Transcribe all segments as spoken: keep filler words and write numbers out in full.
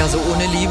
Ja, so ohne Liebe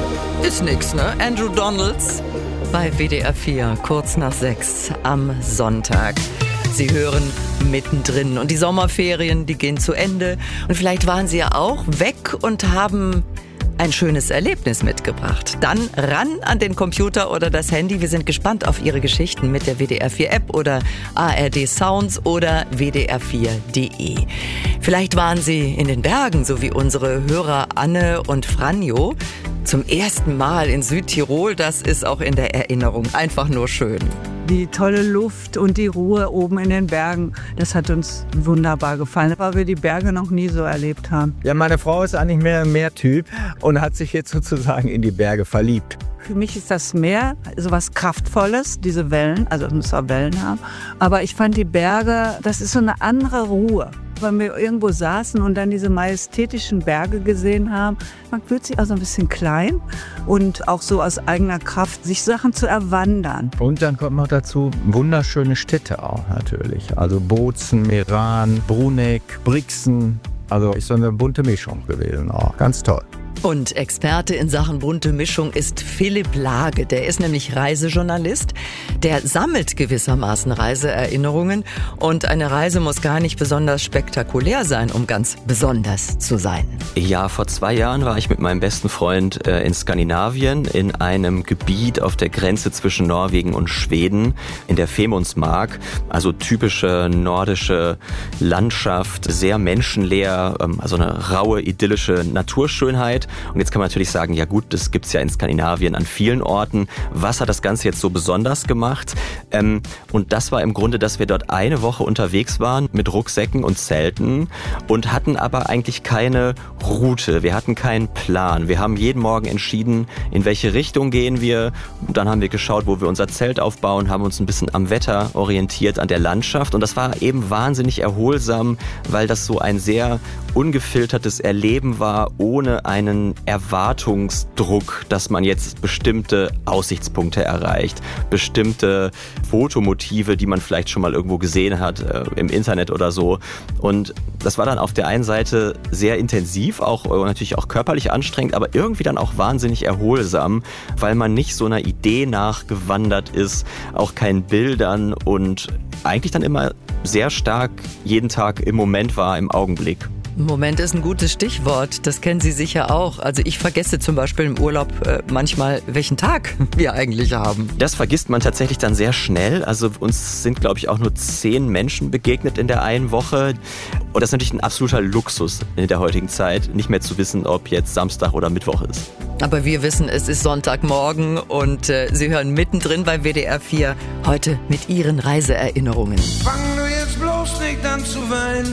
ist nix, ne? Andrew Donalds bei W D R vier, kurz nach sechs am Sonntag. Sie hören mittendrin und die Sommerferien, die gehen zu Ende. Und vielleicht waren Sie ja auch weg und haben ein schönes Erlebnis mitgebracht. Dann ran an den Computer oder das Handy. Wir sind gespannt auf Ihre Geschichten mit der W D R vier App oder A R D Sounds oder W D R vier Punkt de. Vielleicht waren Sie in den Bergen, so wie unsere Hörer Anne und Franjo. Zum ersten Mal in Südtirol, das ist auch in der Erinnerung einfach nur schön. Die tolle Luft und die Ruhe oben in den Bergen, das hat uns wunderbar gefallen, weil wir die Berge noch nie so erlebt haben. Ja, meine Frau ist eigentlich mehr ein Meertyp und hat sich jetzt sozusagen in die Berge verliebt. Für mich ist das Meer so was Kraftvolles, diese Wellen, also es muss auch Wellen haben. Aber ich fand die Berge, das ist so eine andere Ruhe. Wenn wir irgendwo saßen und dann diese majestätischen Berge gesehen haben, man fühlt sich auch so ein bisschen klein und auch so aus eigener Kraft, sich Sachen zu erwandern. Und dann kommt noch dazu wunderschöne Städte auch natürlich. Also Bozen, Meran, Bruneck, Brixen. Also ist so eine bunte Mischung gewesen auch. Ganz toll. Und Experte in Sachen bunte Mischung ist Philipp Lage. Der ist nämlich Reisejournalist. Der sammelt gewissermaßen Reiseerinnerungen. Und eine Reise muss gar nicht besonders spektakulär sein, um ganz besonders zu sein. Ja, vor zwei Jahren war ich mit meinem besten Freund äh, in Skandinavien, in einem Gebiet auf der Grenze zwischen Norwegen und Schweden, in der Femundsmark. Also typische nordische Landschaft, sehr menschenleer, ähm, also eine raue, idyllische Naturschönheit. Und jetzt kann man natürlich sagen, ja gut, das gibt's ja in Skandinavien an vielen Orten. Was hat das Ganze jetzt so besonders gemacht? Ähm, und das war im Grunde, dass wir dort eine Woche unterwegs waren mit Rucksäcken und Zelten und hatten aber eigentlich keine Route. Wir hatten keinen Plan. Wir haben jeden Morgen entschieden, in welche Richtung gehen wir. Und dann haben wir geschaut, wo wir unser Zelt aufbauen, haben uns ein bisschen am Wetter orientiert, an der Landschaft. Und das war eben wahnsinnig erholsam, weil das so ein sehr ungefiltertes Erleben war, ohne einen Erwartungsdruck, dass man jetzt bestimmte Aussichtspunkte erreicht, bestimmte Fotomotive, die man vielleicht schon mal irgendwo gesehen hat, äh, im Internet oder so. Und das war dann auf der einen Seite sehr intensiv, auch äh, natürlich auch körperlich anstrengend, aber irgendwie dann auch wahnsinnig erholsam, weil man nicht so einer Idee nachgewandert ist, auch keinen Bildern und eigentlich dann immer sehr stark jeden Tag im Moment war, im Augenblick. Moment ist ein gutes Stichwort, das kennen Sie sicher auch. Also ich vergesse zum Beispiel im Urlaub äh, manchmal, welchen Tag wir eigentlich haben. Das vergisst man tatsächlich dann sehr schnell. Also uns sind, glaube ich, auch nur zehn Menschen begegnet in der einen Woche. Und das ist natürlich ein absoluter Luxus in der heutigen Zeit, nicht mehr zu wissen, ob jetzt Samstag oder Mittwoch ist. Aber wir wissen, es ist Sonntagmorgen und äh, Sie hören mittendrin bei W D R vier heute mit Ihren Reiseerinnerungen. Fang du jetzt bloß nicht an zu weinen.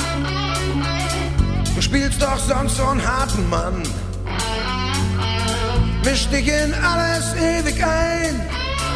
Du spielst doch sonst so einen harten Mann. Misch dich in alles ewig ein.